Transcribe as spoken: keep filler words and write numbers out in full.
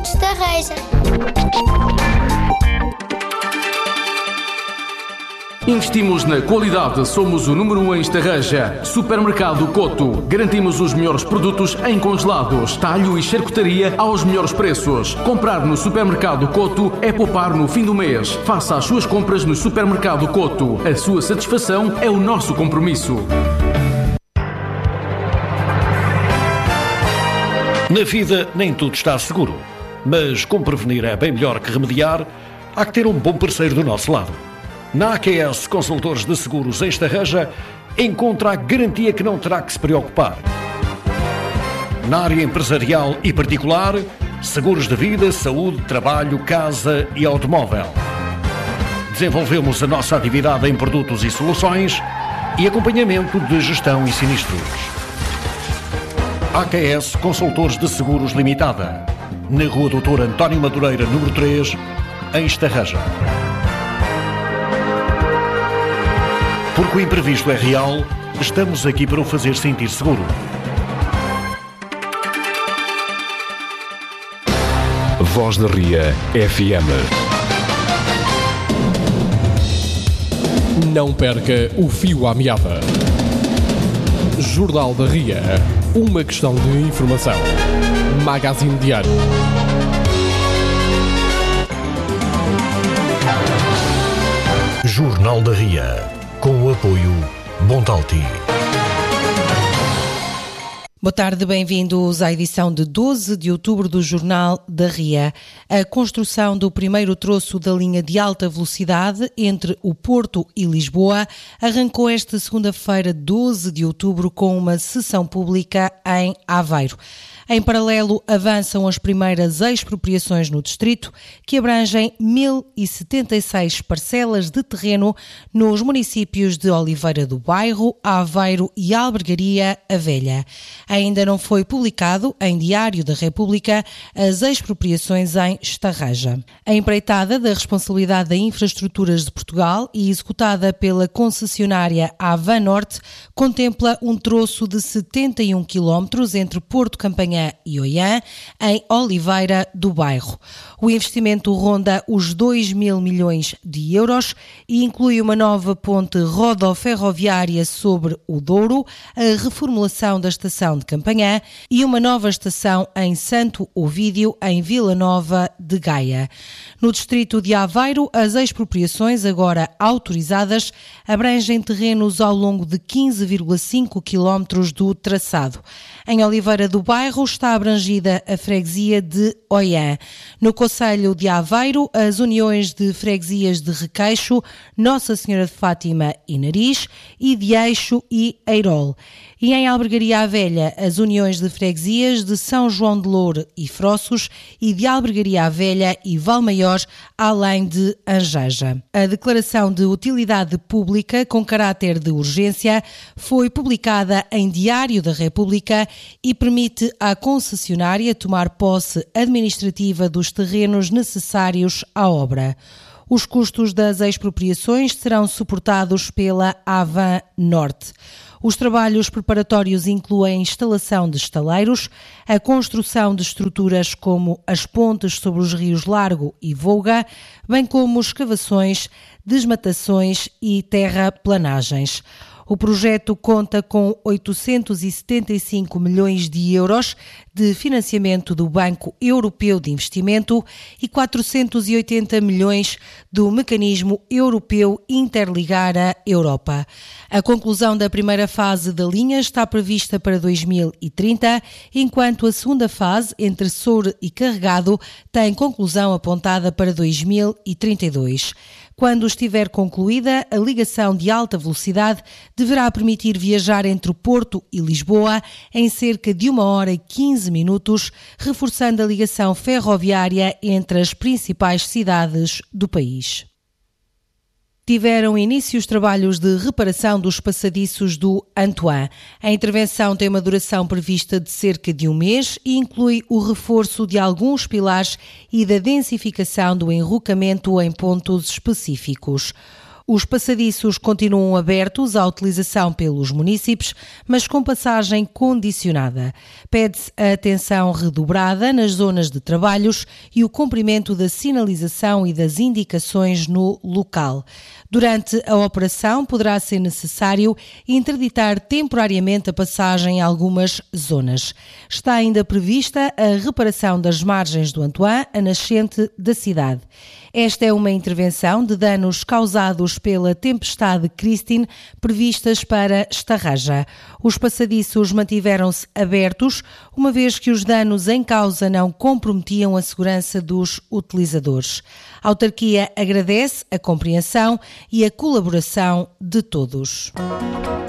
Estarreja. Investimos na qualidade, somos o número um em Estarreja. Supermercado Coto. Garantimos os melhores produtos em congelados, talho e charcutaria aos melhores preços. Comprar no Supermercado Coto é poupar no fim do mês. Faça as suas compras no Supermercado Coto. A sua satisfação é o nosso compromisso. Na vida nem tudo está seguro, mas como prevenir é bem melhor que remediar, há que ter um bom parceiro do nosso lado. Na A Q S Consultores de Seguros em Estarreja, encontra a garantia que não terá que se preocupar. Na área empresarial e particular, seguros de vida, saúde, trabalho, casa e automóvel. Desenvolvemos a nossa atividade em produtos e soluções e acompanhamento de gestão e sinistros. A Q S Consultores de Seguros Limitada, na Rua doutor António Madureira, número três, em Estarreja. Porque o imprevisto é real, estamos aqui para o fazer sentir seguro. Voz da Ria F M. Não perca o fio à meada. Jornal da Ria. Uma questão de informação. Magazine Diário. Jornal da Ria. Com o apoio Montalti. Boa tarde, bem-vindos à edição de doze de outubro do Jornal da Ria. A construção do primeiro troço da linha de alta velocidade entre o Porto e Lisboa arrancou esta segunda-feira, doze de outubro, com uma sessão pública em Aveiro. Em paralelo, avançam as primeiras expropriações no distrito, que abrangem mil e setenta e seis parcelas de terreno nos municípios de Oliveira do Bairro, Aveiro e Albergaria a Velha. Ainda não foi publicado em Diário da República as expropriações em Estarreja. A empreitada da Responsabilidade da Infraestruturas de Portugal e executada pela concessionária Avan Norte contempla um troço de setenta e um quilómetros entre Porto Campanhã e Oiã, em Oliveira do Bairro. O investimento ronda os dois mil milhões de euros e inclui uma nova ponte rodoferroviária sobre o Douro, a reformulação da estação de Campanhã e uma nova estação em Santo Ovídio, em Vila Nova de Gaia. No distrito de Aveiro, as expropriações, agora autorizadas, abrangem terrenos ao longo de quinze vírgula cinco quilómetros do traçado. Em Oliveira do Bairro está abrangida a freguesia de Oiã. No concelho de Aveiro, as uniões de freguesias de Requeixo, Nossa Senhora de Fátima e Nariz, e de Eixo e Eirol. E em Albergaria a Velha, as uniões de freguesias de São João de Loure e Frossos e de Albergaria a Velha e Valmaior, além de Anjeja. A declaração de utilidade pública com caráter de urgência foi publicada em Diário da República e permite à concessionária tomar posse administrativa dos terrenos necessários à obra. Os custos das expropriações serão suportados pela Avan Norte. Os trabalhos preparatórios incluem a instalação de estaleiros, a construção de estruturas como as pontes sobre os rios Largo e Volga, bem como escavações, desmatações e terraplanagens. O projeto conta com oitocentos e setenta e cinco milhões de euros de financiamento do Banco Europeu de Investimento e quatrocentos e oitenta milhões do Mecanismo Europeu Interligar a Europa. A conclusão da primeira fase da linha está prevista para dois mil e trinta, enquanto a segunda fase, entre Soure e Carregado, tem conclusão apontada para dois mil e trinta e dois. Quando estiver concluída, a ligação de alta velocidade deverá permitir viajar entre o Porto e Lisboa em cerca de uma hora e quinze minutos, reforçando a ligação ferroviária entre as principais cidades do país. Tiveram início os trabalhos de reparação dos passadiços do Antoine. A intervenção tem uma duração prevista de cerca de um mês e inclui o reforço de alguns pilares e da densificação do enrocamento em pontos específicos. Os passadiços continuam abertos à utilização pelos munícipes, mas com passagem condicionada. Pede-se a atenção redobrada nas zonas de trabalhos e o cumprimento da sinalização e das indicações no local. Durante a operação, poderá ser necessário interditar temporariamente a passagem em algumas zonas. Está ainda prevista a reparação das margens do Antoine, a nascente da cidade. Esta é uma intervenção de danos causados pela tempestade Christine previstas para Estarraja. Os passadiços mantiveram-se abertos, uma vez que os danos em causa não comprometiam a segurança dos utilizadores. A autarquia agradece a compreensão e a colaboração de todos.